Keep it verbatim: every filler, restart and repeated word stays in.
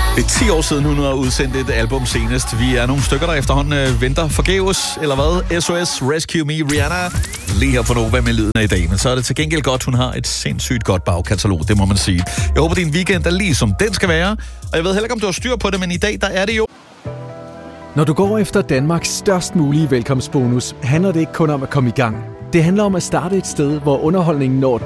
Det er ti år siden, hun har udsendt et album senest. Vi er nogle stykker, der efterhånden øh, venter forgæves, eller hvad? S O S, Rescue Me, Rihanna. Lige her på Nova med lyden af i dag. Men så er det til gengæld godt, hun har et sindssygt godt bagkatalog, det må man sige. Jeg håber, din weekend er lige som den skal være. Og jeg ved heller ikke, om du har styr på det, men i dag, der er det jo... Når du går efter Danmarks størst mulige velkomstbonus, handler det ikke kun om at komme i gang. Det handler om at starte et sted, hvor underholdningen når